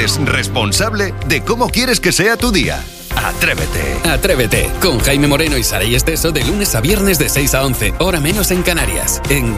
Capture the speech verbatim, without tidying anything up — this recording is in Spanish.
eres responsable de cómo quieres que sea tu día. Atrévete. Atrévete con Jaime Moreno y Saray Esteso de lunes a viernes de seis a once, hora menos en Canarias, en